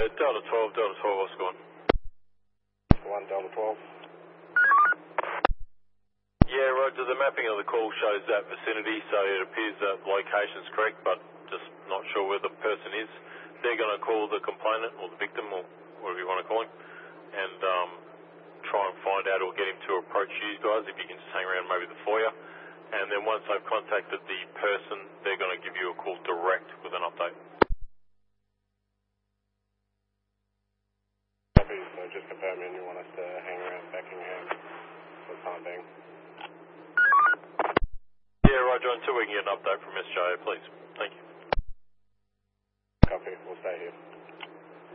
Delta 12, what's going on? 1 Delta 12. Yeah, Roger, the mapping of the call shows that vicinity, so it appears that location's correct, but just not sure where the person is. They're going to call the complainant or the victim or whatever you want to call him and try and find out or get him to approach you guys, if you can just hang around maybe the foyer. And then once they've contacted the person, they're going to give you a call direct with an update. Copy, so just confirming you want us to hang around Beckingham for the time being. Yeah, Roger, until we can get an update from SJA, please. Thank you. Copy, we'll stay here.